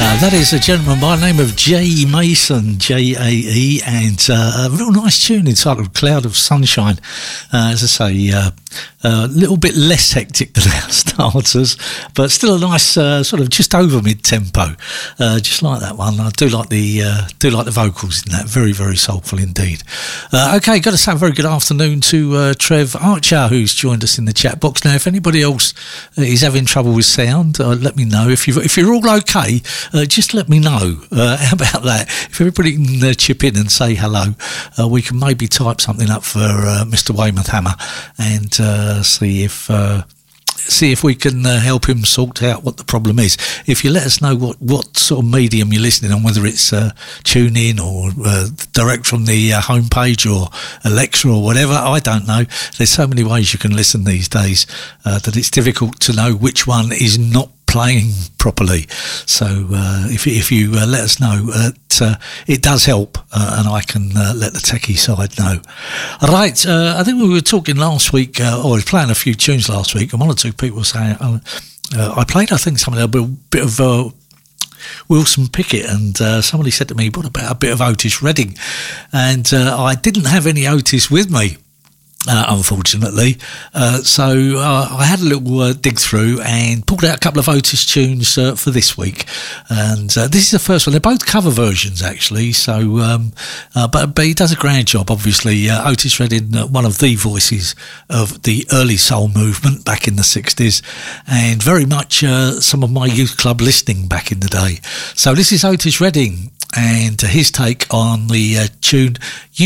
That is a gentleman by the name of Jay Mason, Jae, and a real nice tune entitled Cloud of Sunshine. As I say, a little bit less hectic than our starters, but still a nice sort of just over mid-tempo. Just like that one. I do like the vocals in that. Very, very soulful indeed. Okay, got to say a very good afternoon to Trev Archer, who's joined us in the chat box. Now, if anybody else is having trouble with sound, let me know. If you're all okay, just let me know. How about that? If everybody can chip in and say hello, we can maybe type something up for Mr. Weymouth Hammer and see if we can help him sort out what the problem is. If you let us know what sort of medium you're listening on, whether it's tune in or direct from the homepage or Alexa or whatever, I don't know. There's so many ways you can listen these days that it's difficult to know which one is not playing properly. So if you let us know, it does help, and I can let the techie side know. Right, I think we were talking last week, or I was playing a few tunes last week, and one or two people were saying, I played, I think, something a bit of Wilson Pickett, and somebody said to me, what about a bit of Otis Redding? And I didn't have any Otis with me, unfortunately, so I had a little dig through and pulled out a couple of Otis tunes for this week, and this is the first one. They're both cover versions actually, so but he does a grand job. Obviously, Otis Redding, one of the voices of the early soul movement back in the 60s, and very much some of my youth club listening back in the day. So this is Otis Redding and his take on the tune